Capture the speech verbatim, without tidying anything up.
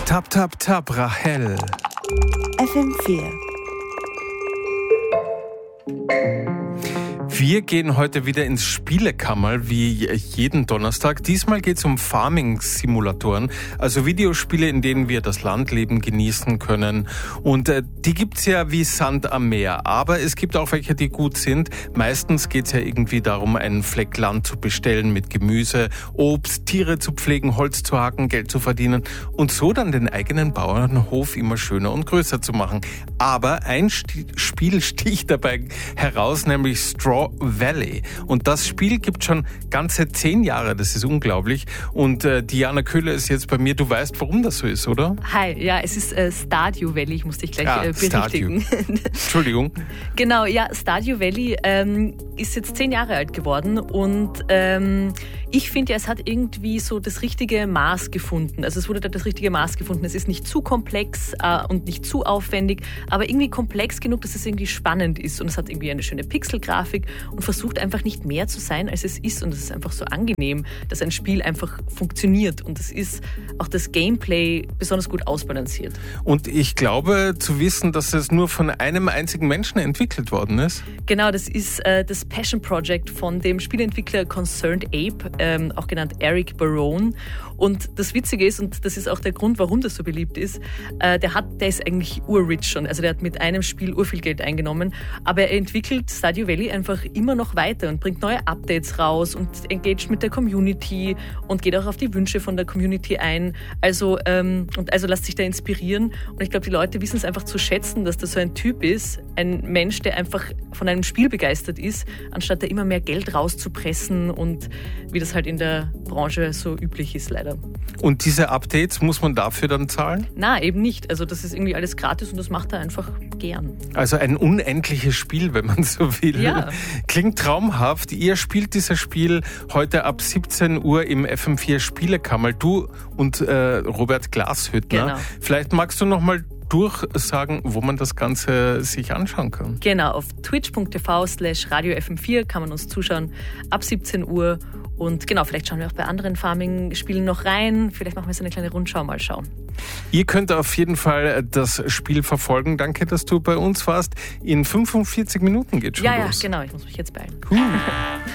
Tap, tap, tap, Rahel. F M vier. Wir gehen heute wieder ins Spielekammerl, wie jeden Donnerstag. Diesmal geht es um Farming-Simulatoren, also Videospiele, in denen wir das Landleben genießen können. Und äh, die gibt's ja wie Sand am Meer. Aber es gibt auch welche, die gut sind. Meistens geht's ja irgendwie darum, einen Fleck Land zu bestellen mit Gemüse, Obst, Tiere zu pflegen, Holz zu hacken, Geld zu verdienen und so dann den eigenen Bauernhof immer schöner und größer zu machen. Aber ein St- Spiel sticht dabei heraus, nämlich Straw Valley. Und das Spiel gibt schon ganze zehn Jahre, das ist unglaublich. Und äh, Diana Köhler ist jetzt bei mir. Du weißt, warum das so ist, oder? Hi, ja, es ist äh, Stardew Valley, ich muss dich gleich ah, äh, berichtigen. Entschuldigung. Genau, ja, Stardew Valley ähm, ist jetzt zehn Jahre alt geworden und ähm, ich finde ja, es hat irgendwie so das richtige Maß gefunden. Also es wurde da das richtige Maß gefunden. Es ist nicht zu komplex äh, und nicht zu aufwendig, aber irgendwie komplex genug, dass es irgendwie spannend ist. Und es hat irgendwie eine schöne Pixelgrafik und versucht einfach nicht mehr zu sein, als es ist. Und es ist einfach so angenehm, dass ein Spiel einfach funktioniert. Und es ist auch das Gameplay besonders gut ausbalanciert. Und ich glaube zu wissen, dass es nur von einem einzigen Menschen entwickelt worden ist. Genau, das ist äh, das Passion Project von dem Spieleentwickler Concerned Ape, ähm, auch genannt Eric Barone. Und das Witzige ist, und das ist auch der Grund, warum das so beliebt ist, äh, der hat, der ist eigentlich urrich schon. Also der hat mit einem Spiel urviel Geld eingenommen. Aber er entwickelt Stardew Valley einfach immer noch weiter und bringt neue Updates raus und engaged mit der Community und geht auch auf die Wünsche von der Community ein. Also, ähm, und also lasst sich da inspirieren. Und ich glaube, die Leute wissen es einfach zu schätzen, dass das so ein Typ ist, ein Mensch, der einfach von einem Spiel begeistert ist, anstatt da immer mehr Geld rauszupressen und wie das halt in der Branche so üblich ist, leider. Und diese Updates, muss man dafür dann zahlen? Na, eben nicht. Also das ist irgendwie alles gratis und das macht er einfach gern. Also ein unendliches Spiel, wenn man so will. Ja. Klingt traumhaft. Ihr spielt dieses Spiel heute ab siebzehn Uhr im F M vier Spielekammerl. Du und äh, Robert Glashüttner. Genau. Vielleicht magst du noch mal durchsagen, wo man das Ganze sich anschauen kann. Genau, auf twitch.tv slash radio F M vier kann man uns zuschauen ab siebzehn Uhr. Und genau, vielleicht schauen wir auch bei anderen Farming-Spielen noch rein. Vielleicht machen wir so eine kleine Rundschau, mal schauen. Ihr könnt auf jeden Fall das Spiel verfolgen. Danke, dass du bei uns warst. In fünfundvierzig Minuten geht schon ja, los. Ja, genau, ich muss mich jetzt beeilen. Cool.